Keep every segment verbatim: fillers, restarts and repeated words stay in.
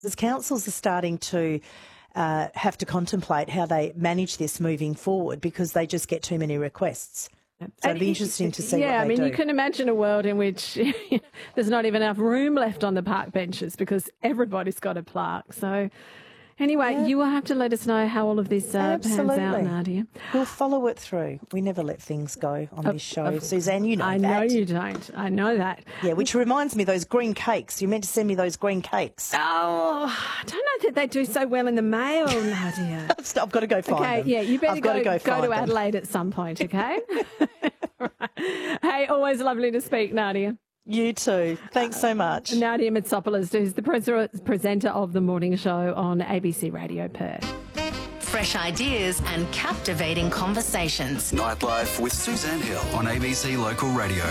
As councils are starting to uh, have to contemplate how they manage this moving forward because they just get too many requests. So it'd be interesting to see yeah, what they I mean, do. you can imagine a world in which there's not even enough room left on the park benches because everybody's got a plaque. So anyway, Yeah. you will have to let us know how all of this uh, pans out, Nadia. We'll follow it through. We never let things go on Of- this show. of- Suzanne, you know I that. know you don't. I know that. Yeah, which reminds me, those green cakes. You meant to send me those green cakes. Oh, I don't know that they do so well in the mail, Nadia. I've got to go find Okay, them. yeah, you better I've got go, to go, go find to them. Adelaide at some point, okay? Right. Hey, always lovely to speak, Nadia. You too. Thanks so much. Nadia Mitsopoulos, who's the pres- presenter of the morning show on A B C Radio Perth. Fresh ideas and captivating conversations. Nightlife with Suzanne Hill on A B C Local Radio.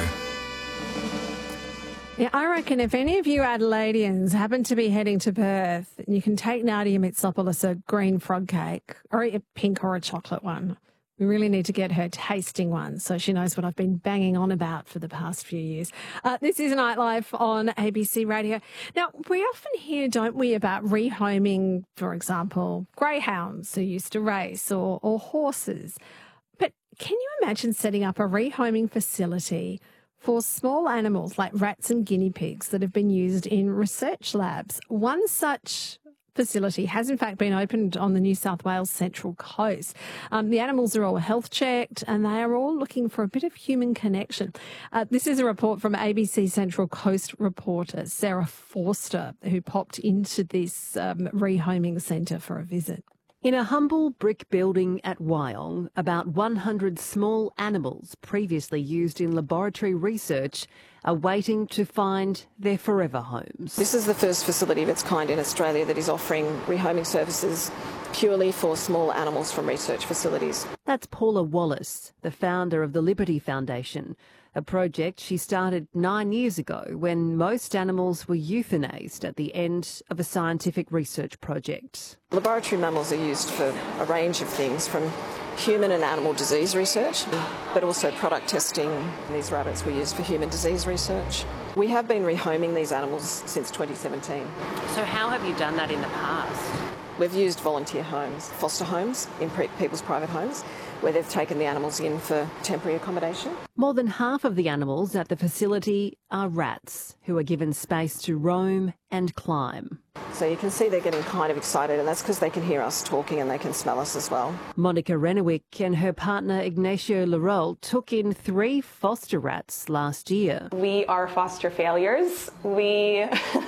Yeah, I reckon if any of you Adelaideans happen to be heading to Perth, you can take Nadia Mitsopoulos a green frog cake or a pink or a chocolate one. We really need to get her tasting one so she knows what I've been banging on about for the past few years. Uh, this is Nightlife on A B C Radio. Now, we often hear, don't we, about rehoming, for example, greyhounds who used to race or, or horses. But can you imagine setting up a rehoming facility for small animals like rats and guinea pigs that have been used in research labs? One such facility has in fact been opened on the New South Wales Central Coast. Um, the animals are all health checked and they are all looking for a bit of human connection. Uh, this is a report from A B C Central Coast reporter Sarah Forster, who popped into this um, rehoming centre for a visit. In a humble brick building at Wyong, about one hundred small animals previously used in laboratory research are waiting to find their forever homes. This is the first facility of its kind in Australia that is offering rehoming services purely for small animals from research facilities. That's Paula Wallace, the founder of the Liberty Foundation, a project she started nine years ago when most animals were euthanased at the end of a scientific research project. Laboratory mammals are used for a range of things, from human and animal disease research, but also product testing. These rabbits were used for human disease research. We have been rehoming these animals since twenty seventeen. So how have you done that in the past? We've used volunteer homes, foster homes in pre- people's private homes, where they've taken the animals in for temporary accommodation. More than half of the animals at the facility are rats, who are given space to roam and climb. So you can see they're getting kind of excited, and that's because they can hear us talking and they can smell us as well. Monica Renwick and her partner Ignacio Larolle took in three foster rats last year. We are foster failures. We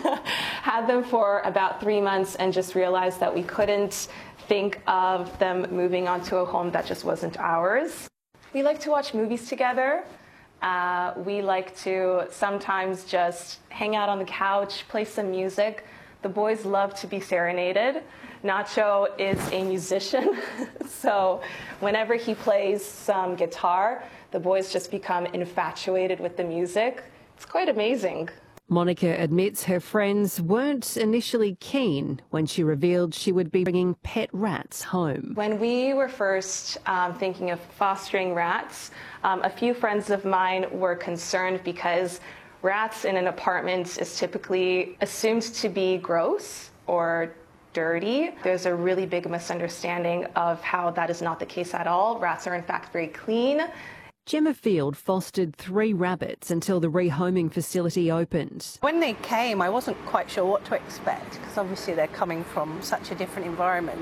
had them for about three months and just realized that we couldn't think of them moving onto a home that just wasn't ours. We like to watch movies together. Uh, we like to sometimes just hang out on the couch, play some music. The boys love to be serenaded. Nacho is a musician, so whenever he plays some guitar, the boys just become infatuated with the music. It's quite amazing. Monica admits her friends weren't initially keen when she revealed she would be bringing pet rats home. When we were first um, thinking of fostering rats, um, a few friends of mine were concerned because rats in an apartment is typically assumed to be gross or dirty. There's a really big misunderstanding of how that is not the case at all. Rats are in fact very clean. Gemma Field fostered three rabbits until the rehoming facility opened. When they came, I wasn't quite sure what to expect because obviously they're coming from such a different environment.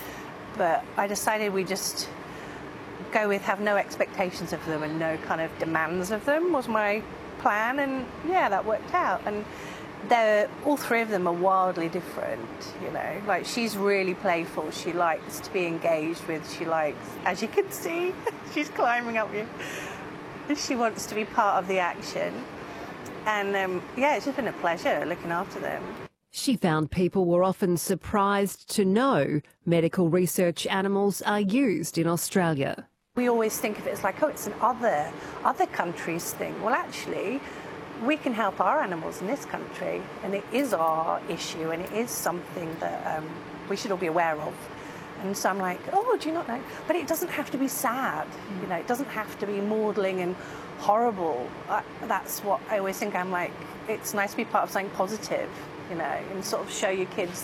But I decided we just go with have no expectations of them and no kind of demands of them was my plan, and yeah, that worked out. And they're all three of them are wildly different, you know. Like, she's really playful. She likes to be engaged with. She likes, as you can see, she's climbing up you. She wants to be part of the action. And um, yeah, it's just been a pleasure looking after them. She found people were often surprised to know medical research animals are used in Australia. We always think of it as like, oh, it's an other, other countries thing. Well, actually, we can help our animals in this country, and it is our issue, and it is something that um, we should all be aware of. And so I'm like, oh, do you not know? But it doesn't have to be sad, you know, it doesn't have to be maudling and horrible. I, that's what I always think. I'm like, it's nice to be part of something positive, you know, and sort of show your kids